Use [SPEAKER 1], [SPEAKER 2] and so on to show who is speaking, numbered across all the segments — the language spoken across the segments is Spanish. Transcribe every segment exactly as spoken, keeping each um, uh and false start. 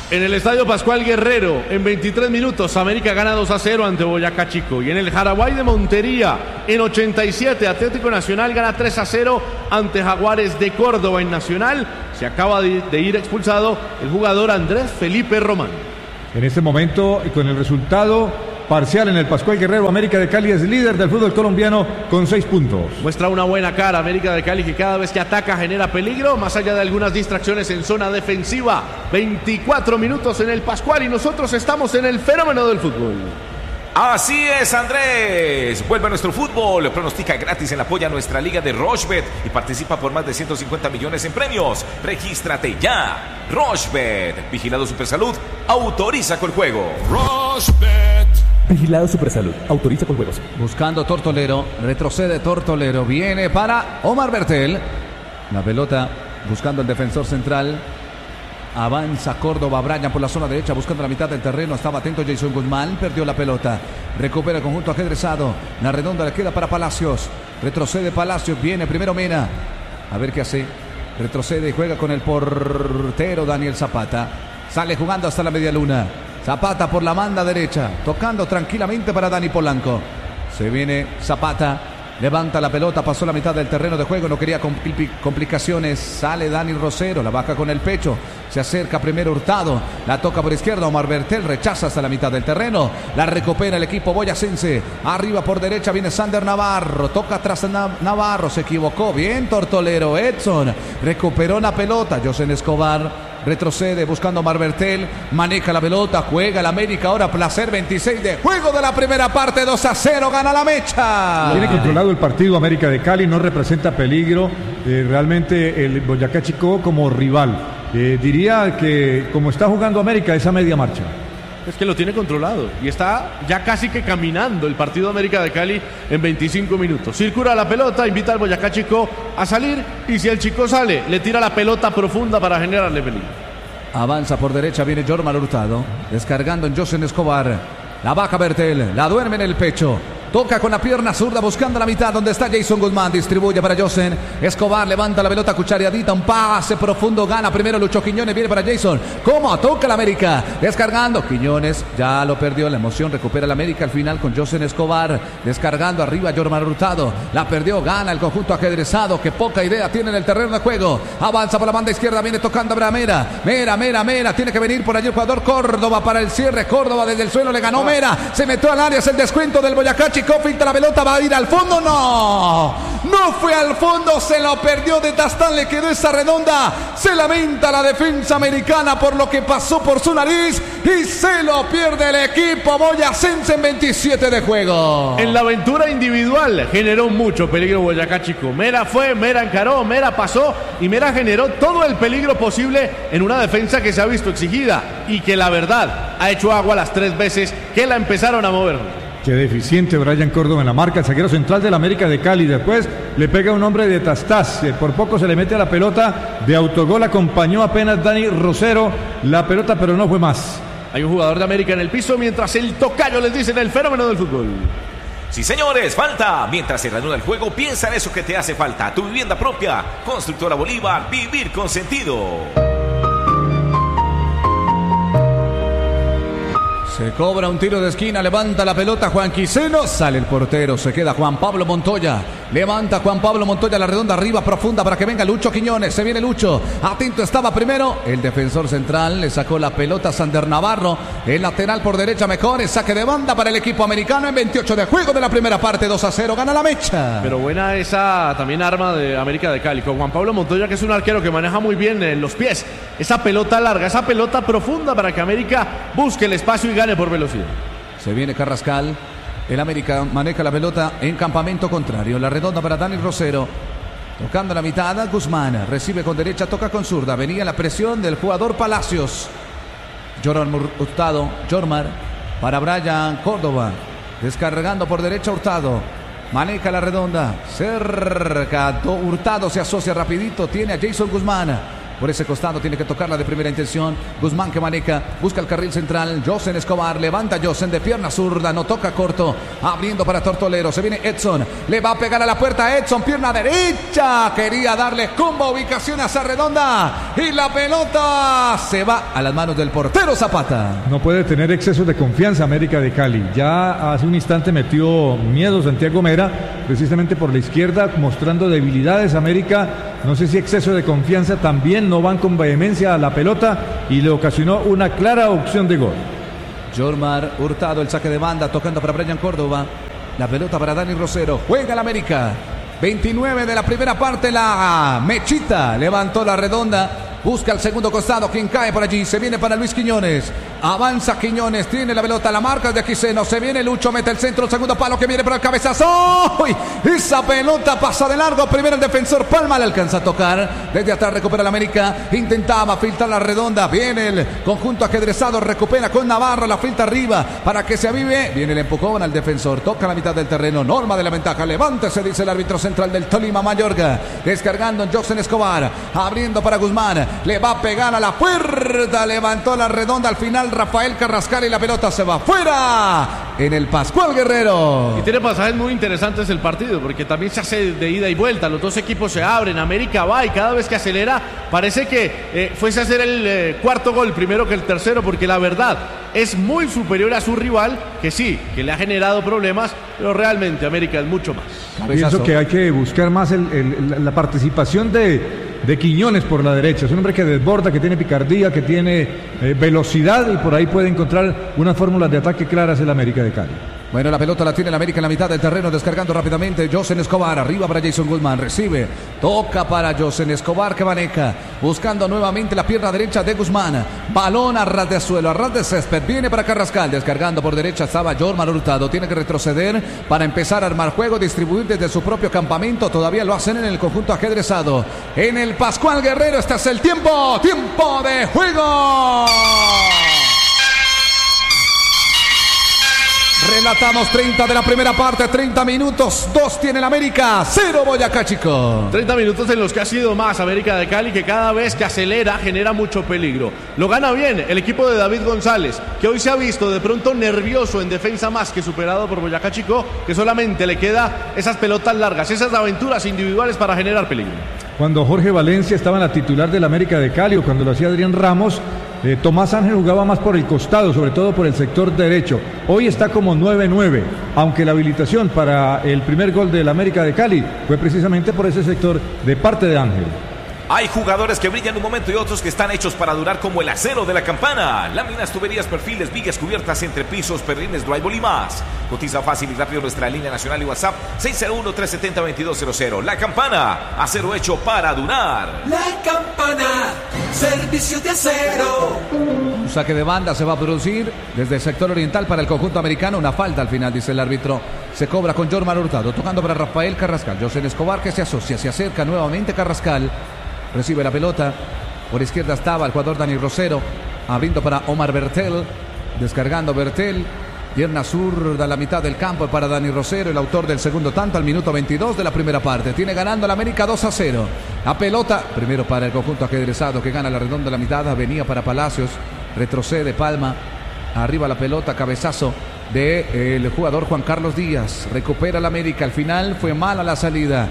[SPEAKER 1] En el Estadio Pascual Guerrero, en veintitrés minutos, América gana dos a cero ante Boyacá Chico. Y en el Jaraguay de Montería, en ochenta y siete, Atlético Nacional gana tres a cero ante Jaguares de Córdoba. En Nacional se acaba de, de ir expulsado el jugador Andrés Felipe Román.
[SPEAKER 2] En este momento, con el resultado parcial en el Pascual Guerrero, América de Cali es líder del fútbol colombiano con seis puntos.
[SPEAKER 1] Muestra una buena cara América de Cali, que cada vez que ataca genera peligro, más allá de algunas distracciones en zona defensiva. veinticuatro minutos en el Pascual y nosotros estamos en el fenómeno del fútbol.
[SPEAKER 3] Así es, Andrés. Vuelve a nuestro fútbol. Pronostica gratis en la polla nuestra liga de Rochebet y participa por más de ciento cincuenta millones en premios. Regístrate ya. Rochebet. Vigilado Supersalud. Autoriza con juego.
[SPEAKER 4] Rochebet.
[SPEAKER 5] Vigilado Supersalud. Autoriza con juegos.
[SPEAKER 6] Buscando Tortolero. Retrocede Tortolero. Viene para Omar Bertel. La pelota buscando el defensor central. Avanza Córdoba, Brian por la zona derecha buscando la mitad del terreno. Estaba atento Jason Guzmán, perdió la pelota. Recupera el conjunto ajedrezado. La redonda le queda para Palacios. Retrocede Palacios, viene primero Mena. A ver qué hace. Retrocede y juega con el portero Daniel Zapata. Sale jugando hasta la media luna. Zapata por la banda derecha, tocando tranquilamente para Dani Polanco. Se viene Zapata. Levanta la pelota, pasó la mitad del terreno de juego, no quería compl- complicaciones. Sale Dani Rosero, la baja con el pecho. Se acerca primero Hurtado, la toca por izquierda. Omar Bertel rechaza hasta la mitad del terreno. La recupera el equipo boyacense. Arriba por derecha viene Sander Navarro. Toca atrás Nav- Navarro, se equivocó. Bien Tortolero, Edson. Recuperó la pelota, Josen Escobar. Retrocede buscando a Omar Bertel. Maneja la pelota, juega el América. Ahora placer, veintiséis de juego de la primera parte. dos a cero, gana la Mecha.
[SPEAKER 2] Tiene controlado el partido América de Cali, no representa peligro eh, realmente el Boyacá Chico como rival. Eh, diría que como está jugando América, esa media marcha.
[SPEAKER 1] Es que lo tiene controlado y está ya casi que caminando el partido América de Cali en veinticinco minutos. Circula la pelota, invita al Boyacá Chico a salir y si el Chico sale, le tira la pelota profunda para generarle peligro.
[SPEAKER 6] Avanza por derecha, viene Jorman Hurtado, descargando en Josen Escobar. La baja Bertel, la duerme en el pecho. Toca con la pierna zurda buscando la mitad donde está Jason Guzmán. Distribuye para Josen Escobar. Levanta la pelota cuchareadita. Un pase profundo. Gana primero Lucho Quiñones. Viene para Jason. ¿Cómo? Toca la América. Descargando. Quiñones ya lo perdió. La emoción recupera la América al final con Josen Escobar. Descargando arriba Jorman Hurtado. La perdió. Gana el conjunto ajedrezado. Que poca idea tiene en el terreno de juego. Avanza por la banda izquierda. Viene tocando a Mera. Mera, Mera, Mera. Tiene que venir por allí el jugador Córdoba para el cierre. Córdoba desde el suelo le ganó Mera. Se metió al área. Es el descuento del Boyacá Chico. Filtra la pelota, va a ir al fondo, no, no fue al fondo, se lo perdió de Tastán, le quedó esa redonda, se lamenta la defensa americana por lo que pasó por su nariz y se lo pierde el equipo boyacense en veintisiete de juego.
[SPEAKER 1] En la aventura individual generó mucho peligro Boyacá Chico, Mera fue, Mera encaró, Mera pasó y Mera generó todo el peligro posible en una defensa que se ha visto exigida y que la verdad ha hecho agua las tres veces que la empezaron a mover.
[SPEAKER 2] Qué deficiente Brian Córdoba en la marca, el zaguero central del América de Cali. Después le pega un hombre de Tastás, por poco se le mete a la pelota de autogol, acompañó apenas Dani Rosero la pelota, pero no fue más.
[SPEAKER 1] Hay un jugador de América en el piso mientras el tocayo les dice en el fenómeno del fútbol.
[SPEAKER 3] Sí, señores, falta. Mientras se reanuda el juego, piensa en eso que te hace falta. Tu vivienda propia. Constructora Bolívar, vivir con sentido.
[SPEAKER 6] Se cobra un tiro de esquina, levanta la pelota Juan Quiseno, sale el portero, se queda Juan Pablo Montoya, levanta Juan Pablo Montoya la redonda arriba profunda para que venga Lucho Quiñones, se viene Lucho, atento estaba primero, el defensor central le sacó la pelota a Sander Navarro, el lateral por derecha mejor, saque de banda para el equipo americano en veintiocho de juego de la primera parte, dos a cero, gana la Mecha.
[SPEAKER 1] Pero buena esa también arma de América de Cali, con Juan Pablo Montoya que es un arquero que maneja muy bien en los pies, esa pelota larga, esa pelota profunda para que América busque el espacio y gane por velocidad.
[SPEAKER 6] Se viene Carrascal. El América maneja la pelota en campamento contrario. La redonda para Dani Rosero. Tocando la mitad. Guzmán recibe con derecha, toca con zurda. Venía la presión del jugador Palacios. Jorman Hurtado. Jormar para Brian Córdoba. Descargando por derecha Hurtado. Maneja la redonda. Cerca. Hurtado se asocia rapidito. Tiene a Jason Guzmán. Por ese costado tiene que tocarla de primera intención. Guzmán que maneja, busca el carril central. Josen Escobar, levanta Josen de pierna zurda, no toca corto. Abriendo para Tortolero, se viene Edson. Le va a pegar a la puerta Edson, pierna derecha. Quería darle combo, ubicación hacia redonda. Y la pelota se va a las manos del portero Zapata.
[SPEAKER 2] No puede tener exceso de confianza América de Cali. Ya hace un instante metió miedo Santiago Mera, precisamente por la izquierda, mostrando debilidades América. No sé si exceso de confianza, también no van con vehemencia a la pelota y le ocasionó una clara opción de gol.
[SPEAKER 6] Jormar Hurtado, el saque de banda, tocando para Brian Córdoba. La pelota para Dani Rosero. Juega el América. veintinueve de la primera parte, la Mechita levantó la redonda. Busca el segundo costado, quien cae por allí. Se viene para Luis Quiñones. Avanza Quiñones, tiene la pelota, la marca de Quiseno. Se viene Lucho, mete el centro, el segundo palo que viene para el cabezazo. ¡Uy! Esa pelota pasa de largo. Primero el defensor Palma le alcanza a tocar. Desde atrás recupera el América. Intentaba filtrar la redonda. Viene el conjunto ajedrezado. Recupera con Navarro. La filtra arriba para que se avive. Viene el empujón al defensor. Toca la mitad del terreno. Norma de la ventaja. Levántese, dice el árbitro central del Tolima, Mayorga. Descargando en Josen Escobar. Abriendo para Guzmán. Le va a pegar a la puerta. Levantó la redonda al final Rafael Carrascal y la pelota se va fuera en el Pascual Guerrero.
[SPEAKER 1] Y tiene pasajes muy interesantes el partido, porque también se hace de ida y vuelta. Los dos equipos se abren. América va y cada vez que acelera parece que eh, fuese a hacer el eh, cuarto gol primero que el tercero, porque la verdad es muy superior a su rival, que sí, que le ha generado problemas, pero realmente América es mucho más.
[SPEAKER 2] Pienso que hay que buscar más el, el, la participación de de Quiñones por la derecha. Es un hombre que desborda, que tiene picardía, que tiene eh, velocidad, y por ahí puede encontrar unas fórmulas de ataque claras el América de Cali.
[SPEAKER 6] Bueno, la pelota la tiene el América en la mitad del terreno, descargando rápidamente Josen Escobar, arriba para Jason Guzmán, recibe, toca para Josen Escobar que maneja, buscando nuevamente la pierna derecha de Guzmán, balón a ras de suelo, a ras de césped, viene para Carrascal, descargando por derecha estaba Jormar Hurtado, tiene que retroceder para empezar a armar juego, distribuir desde su propio campamento, todavía lo hacen en el conjunto ajedrezado, en el Pascual Guerrero. Este es el tiempo, tiempo de juego. Relatamos treinta de la primera parte, treinta minutos, dos tiene el América, cero Boyacá Chico.
[SPEAKER 1] treinta minutos en los que ha sido más América de Cali, que cada vez que acelera genera mucho peligro. Lo gana bien el equipo de David González, que hoy se ha visto de pronto nervioso en defensa, más que superado por Boyacá Chico, que solamente le queda esas pelotas largas, esas aventuras individuales para generar peligro.
[SPEAKER 2] Cuando Jorge Valencia estaba en la titular del América de Cali, o cuando lo hacía Adrián Ramos, Eh, Tomás Ángel jugaba más por el costado, sobre todo por el sector derecho. Hoy está como nueve nueve, aunque la habilitación para el primer gol del América de Cali fue precisamente por ese sector de parte de Ángel.
[SPEAKER 3] Hay jugadores que brillan un momento y otros que están hechos para durar, como el acero de la Campana. Láminas, tuberías, perfiles, vigas, cubiertas, entrepisos, perrines, drywall y más. Cotiza fácil y rápido nuestra línea nacional y WhatsApp seis cero uno, tres siete cero, dos dos cero cero. La Campana, acero hecho para durar.
[SPEAKER 4] La Campana, servicios de acero.
[SPEAKER 6] Un saque de banda se va a producir desde el sector oriental para el conjunto americano. Una falta al final, dice el árbitro. Se cobra con Jormar Hurtado, tocando para Rafael Carrascal. Josen Escobar que se asocia, se acerca nuevamente Carrascal. Recibe la pelota. Por izquierda estaba el jugador Dani Rosero. Abriendo para Omar Bertel. Descargando Bertel. Pierna zurda a la mitad del campo para Dani Rosero, el autor del segundo tanto al minuto veintidós de la primera parte. Tiene ganando la América dos a cero. La pelota, primero para el conjunto ajedrezado que gana la redonda de la mitad. Venía para Palacios. Retrocede Palma. Arriba la pelota, cabezazo del jugador Juan Carlos Díaz. Recupera la América. Al final fue mala la salida.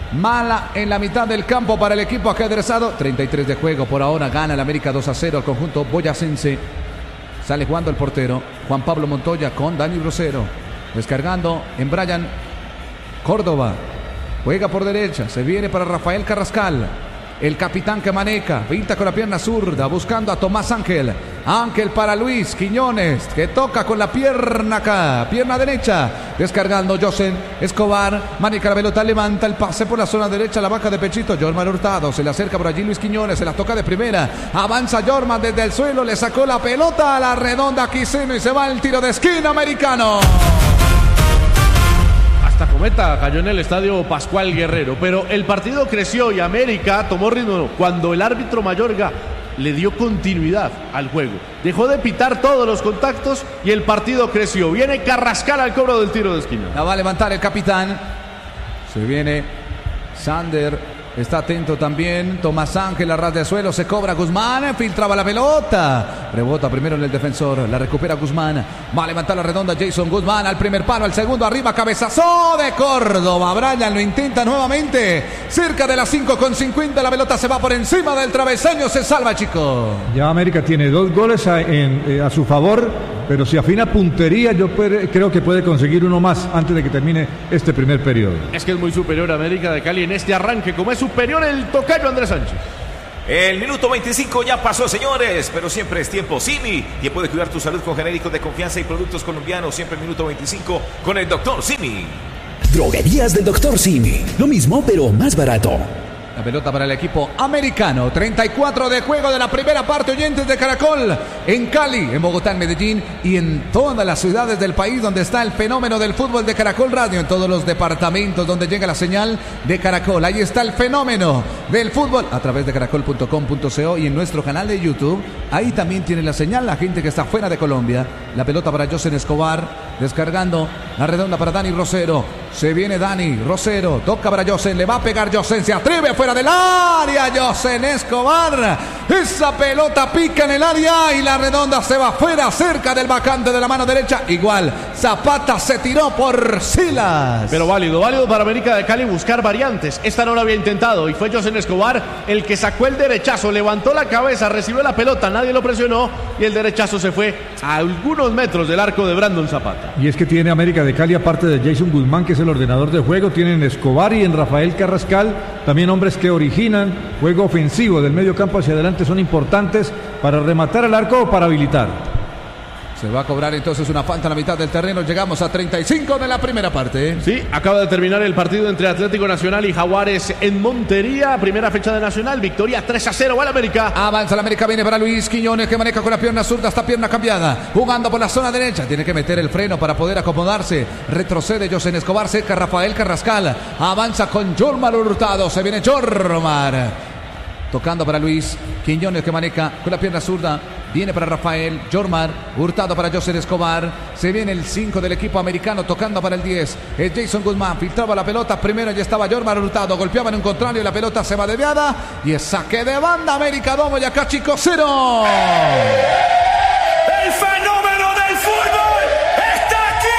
[SPEAKER 6] Mala en la mitad del campo para el equipo ajedrezado. treinta y tres de juego. Por ahora gana el América dos a cero al conjunto boyacense. Sale jugando el portero Juan Pablo Montoya con Dani Rosero. Descargando en Brian Córdoba. Juega por derecha. Se viene para Rafael Carrascal. El capitán que maneja. Pinta con la pierna zurda. Buscando a Tomás Ángel. Ángel para Luis Quiñones. Que toca con la pierna acá. Pierna derecha. Descargando Josen Escobar. Maneja la pelota. Levanta el pase por la zona derecha. La baja de pechito. Jorman Hurtado. Se le acerca por allí Luis Quiñones. Se la toca de primera. Avanza Jorman desde el suelo. Le sacó la pelota a la redonda Quiseno. Y se va el tiro de esquina americano.
[SPEAKER 1] Hasta cometa cayó en el estadio Pascual Guerrero, pero el partido creció y América tomó ritmo cuando el árbitro Mayorga le dio continuidad al juego. Dejó de pitar todos los contactos y el partido creció. Viene Carrascal al cobro del tiro de esquina.
[SPEAKER 6] La va a levantar el capitán. Se viene Sander Está atento también Tomás Ángel, a ras de suelo, se cobra Guzmán, filtraba la pelota, rebota primero en el defensor, la recupera Guzmán, va a levantar la redonda Jason Guzmán, al primer palo, al segundo, arriba, cabezazo de Córdoba, Brian lo intenta nuevamente, cerca de las cinco con cincuenta, la pelota se va por encima del travesaño, se salva, chico.
[SPEAKER 2] Ya América tiene dos goles a, en, eh, a su favor, pero si afina puntería, yo puede, creo que puede conseguir uno más antes de que termine este primer periodo.
[SPEAKER 1] Es que es muy superior a América de Cali en este arranque, como es superior el tocayo Andrés Sánchez.
[SPEAKER 3] El minuto veinticinco ya pasó, señores, pero siempre es tiempo Simi. Tiempo de cuidar tu salud con genéricos de confianza y productos colombianos. Siempre el minuto veinticinco con el doctor Simi.
[SPEAKER 7] Droguerías del doctor Simi. Lo mismo, pero más barato.
[SPEAKER 6] La pelota para el equipo americano. treinta y cuatro de juego de la primera parte, oyentes de Caracol. En Cali, en Bogotá, en Medellín y en todas las ciudades del país donde está el fenómeno del fútbol de Caracol Radio. En todos los departamentos donde llega la señal de Caracol. Ahí está el fenómeno del fútbol a través de caracol punto com punto co y en nuestro canal de YouTube. Ahí también tiene la señal la gente que está fuera de Colombia. La pelota para Josen Escobar. Descargando la redonda para Dani Rosero. Se viene Dani Rosero. Toca para Josen. Le va a pegar Josen. Se atreve fuera del área. Josen Escobar. Esa pelota pica en el área y la redonda se va fuera, cerca del vacante de la mano derecha. Igual Zapata se tiró por Silas.
[SPEAKER 1] Pero válido, válido para América de Cali buscar variantes. Esta no lo había intentado y fue Josen Escobar el que sacó el derechazo, levantó la cabeza, recibió la pelota, nadie lo presionó y el derechazo se fue a algunos metros del arco de Brandon Zapata.
[SPEAKER 2] Y es que tiene América de Cali, aparte de Jason Guzmán, que es el ordenador de juego, tienen Escobar y en Rafael Carrascal, también hombres que originan juego ofensivo del medio campo hacia adelante, son importantes para rematar el arco o para habilitar.
[SPEAKER 6] Se va a cobrar entonces una falta en la mitad del terreno. Llegamos a treinta y cinco de la primera parte.
[SPEAKER 1] Sí, acaba de terminar el partido entre Atlético Nacional y Jaguares en Montería. Primera fecha de Nacional, victoria tres a cero al América.
[SPEAKER 6] Avanza la América, viene para Luis Quiñones, que maneja con la pierna zurda, esta pierna cambiada. Jugando por la zona derecha, tiene que meter el freno para poder acomodarse. Retrocede Josen Escobar, cerca Rafael Carrascal. Avanza con Jormar Hurtado, se viene Jormar. Tocando para Luis Quiñones, que maneja con la pierna zurda. Viene para Rafael Jormar, Hurtado para Josen Escobar. Se viene el cinco del equipo americano, tocando para el diez. Es Jason Guzmán, filtraba la pelota. Primero ya estaba Jormar Hurtado, golpeaba en un contrario y la pelota se va desviada. Y es saque de banda, América dos, Boyacá Chico cero.
[SPEAKER 4] El fenómeno del fútbol está aquí.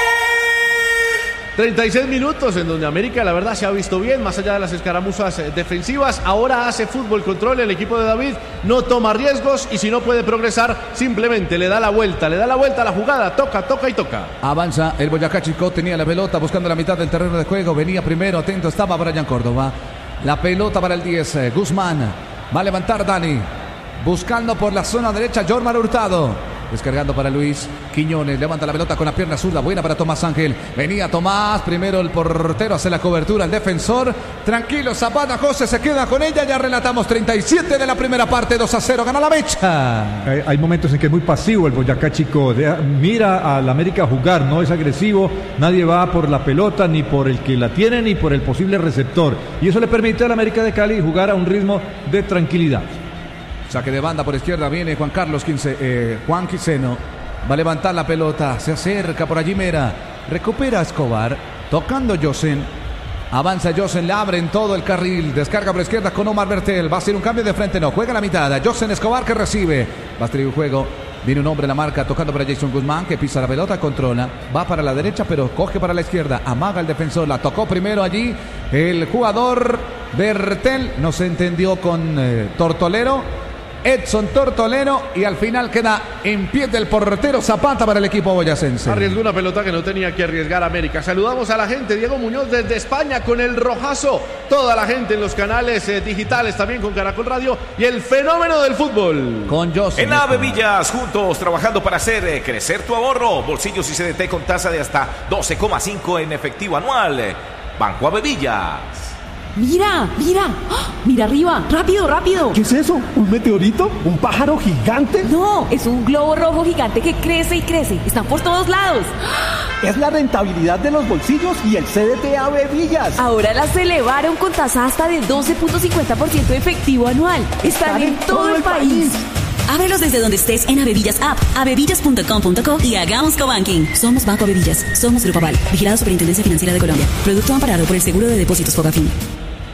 [SPEAKER 1] treinta y seis minutos en donde América la verdad se ha visto bien, más allá de las escaramuzas eh, defensivas. Ahora hace fútbol control el equipo de David, no toma riesgos y si no puede progresar simplemente le da la vuelta, le da la vuelta a la jugada, toca, toca y toca.
[SPEAKER 6] Avanza el Boyacá Chico, tenía la pelota buscando la mitad del terreno de juego, venía primero, atento estaba Brian Córdoba. La pelota para el diez, eh, Guzmán, va a levantar Dani, buscando por la zona derecha Jormar Hurtado. Descargando para Luis Quiñones, levanta la pelota con la pierna zurda, buena para Tomás Ángel. Venía Tomás, primero el portero hace la cobertura, el defensor. Tranquilo, Zapata, José se queda con ella. Ya relatamos treinta y siete de la primera parte, dos a cero, gana la mecha.
[SPEAKER 2] Hay, hay momentos en que es muy pasivo el Boyacá Chico. De, mira al América jugar, no es agresivo. Nadie va por la pelota, ni por el que la tiene, ni por el posible receptor. Y eso le permite al América de Cali jugar a un ritmo de tranquilidad.
[SPEAKER 6] Saque de banda por izquierda, viene Juan Carlos Quince, eh, Juan Quiseno. Va a levantar la pelota, se acerca por allí Mera. Recupera Escobar, tocando Josen. Avanza Josen, le abre en todo el carril. Descarga por izquierda con Omar Bertel. Va a ser un cambio de frente, no, juega la mitad. Josen Escobar que recibe. Va a estar el juego. Viene un hombre en la marca, tocando para Jason Guzmán, que pisa la pelota, controla. Va para la derecha, pero coge para la izquierda. Amaga el defensor, la tocó primero allí. El jugador Bertel no se entendió con eh, Tortolero. Edson Tortolero y al final queda en pie del portero Zapata para el equipo boyacense.
[SPEAKER 1] Arriesgó una pelota que no tenía que arriesgar América. Saludamos a la gente, Diego Muñoz desde España con el rojazo. Toda la gente en los canales eh, digitales, también con Caracol Radio y el fenómeno del fútbol.
[SPEAKER 6] Con José.
[SPEAKER 3] En Avevillas, juntos trabajando para hacer eh, crecer tu ahorro. Bolsillos y C D T con tasa de hasta doce coma cinco en efectivo anual. Banco Avevillas.
[SPEAKER 8] Mira, mira, ¡oh! Mira arriba, rápido, rápido.
[SPEAKER 5] ¿Qué es eso? ¿Un meteorito? ¿Un pájaro gigante?
[SPEAKER 8] No, es un globo rojo gigante que crece y crece. Están por todos lados.
[SPEAKER 5] Es la rentabilidad de los bolsillos y el C D T Avevillas.
[SPEAKER 8] Ahora las elevaron con tasa hasta de doce punto cincuenta por ciento efectivo anual. Están, Están en, en todo, todo el país. país.
[SPEAKER 9] Ábrelos desde donde estés en Avevillas App, avevillas punto com punto co y hagamos cobanking. Somos Banco Avevillas, somos Grupo Aval, vigilado Superintendencia Financiera de Colombia. Producto amparado por el Seguro de Depósitos Fogafín.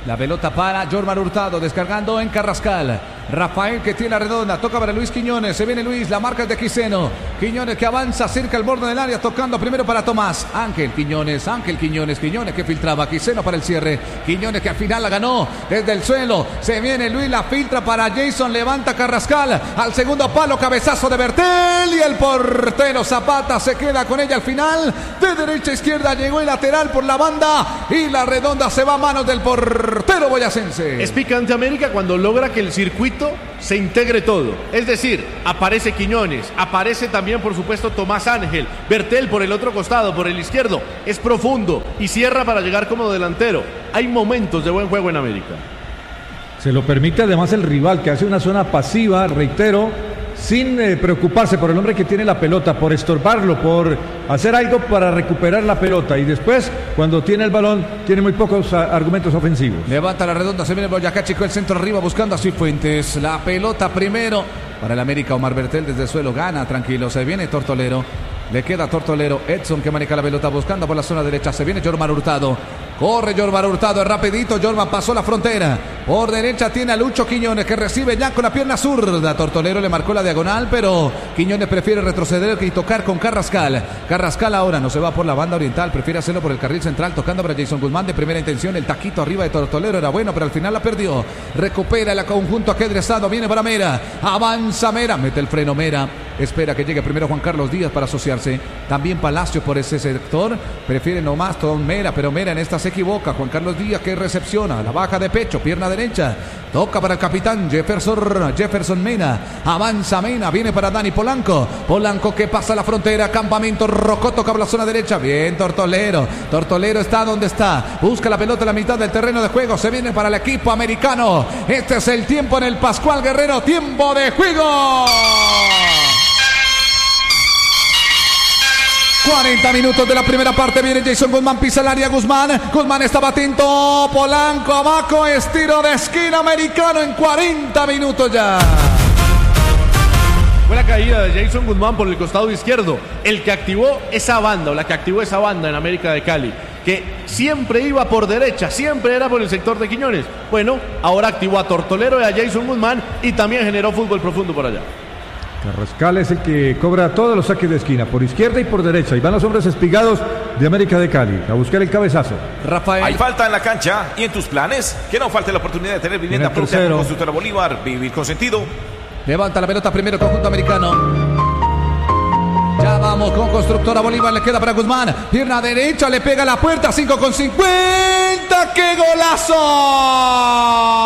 [SPEAKER 6] La pelota para Jormar Hurtado, descargando en Carrascal. Rafael que tiene la redonda, toca para Luis Quiñones, se viene Luis, la marca es de Quiseno. Quiñones que avanza cerca al borde del área, tocando primero para Tomás. Ángel Quiñones, Ángel Quiñones, Quiñones que filtraba, Quiseno para el cierre. Quiñones que al final la ganó desde el suelo. Se viene Luis, la filtra para Jason, levanta Carrascal. Al segundo palo, cabezazo de Bertel y el portero Zapata se queda con ella al final. De derecha a izquierda llegó el lateral por la banda y la redonda se va a manos del portero boyacense.
[SPEAKER 1] Es picante América cuando logra que el circuito se integre todo, es decir, aparece Quiñones, aparece también por supuesto Tomás Ángel, Bertel por el otro costado, por el izquierdo, es profundo y cierra para llegar como delantero. Hay momentos de buen juego en América.
[SPEAKER 2] Se lo permite además el rival, que hace una zona pasiva, reitero, sin eh, preocuparse por el hombre que tiene la pelota, por estorbarlo, por hacer algo para recuperar la pelota, y después cuando tiene el balón tiene muy pocos a, argumentos ofensivos.
[SPEAKER 6] Levanta la redonda, se viene Boyacá Chico, el centro arriba buscando a Cifuentes. La pelota primero para el América. Omar Bertel desde el suelo gana, tranquilo, se viene Tortolero. Le queda Tortolero, Edson que maneja la pelota buscando por la zona derecha. Se viene Jormar Hurtado. Corre Jormar Hurtado, es rapidito. Jormar pasó la frontera. Por derecha tiene a Lucho Quiñones que recibe ya con la pierna zurda. Tortolero le marcó la diagonal, pero Quiñones prefiere retroceder y tocar con Carrascal. Carrascal ahora no se va por la banda oriental, prefiere hacerlo por el carril central, tocando para Jason Guzmán de primera intención. El taquito arriba de Tortolero era bueno, pero al final la perdió. Recupera el conjunto aquedresado, viene para Mera. Avanza Mera, mete el freno Mera. Espera que llegue primero Juan Carlos Díaz para asociarse. También Palacio por ese sector. Prefiere nomás todo Mera, pero Mera en esta se equivoca. Juan Carlos Díaz que recepciona. La baja de pecho, pierna derecha. Toca para el capitán Jefferson, Jefferson Mena. Avanza Mena, viene para Dani Polanco. Polanco que pasa la frontera. Campamento Rocó, toca por la zona derecha. Bien Tortolero. Tortolero está donde está. Busca la pelota en la mitad del terreno de juego. Se viene para el equipo americano. Este es el tiempo en el Pascual Guerrero. Tiempo de juego. cuarenta minutos de la primera parte. Viene Jason Guzmán, pisa el área Guzmán. Guzmán estaba atento. Polanco abajo, estiro de esquina americano en cuarenta minutos ya.
[SPEAKER 1] Buena caída de Jason Guzmán por el costado izquierdo. El que activó esa banda, o la que activó esa banda en América de Cali, que siempre iba por derecha, siempre era por el sector de Quiñones. Bueno, ahora activó a Tortolero y a Jason Guzmán y también generó fútbol profundo por allá.
[SPEAKER 2] Carrascal es el que cobra todos los saques de esquina, por izquierda y por derecha. Y van los hombres espigados de América de Cali a buscar el cabezazo.
[SPEAKER 3] Rafael. Hay falta en la cancha y en tus planes. Que no falte la oportunidad de tener vivienda propia con Constructora Bolívar. Vivir con sentido.
[SPEAKER 6] Levanta la pelota primero conjunto americano. Ya vamos con Constructora Bolívar, le queda para Guzmán. Pierna derecha, le pega a la puerta, cinco con cincuenta. ¡Qué golazo!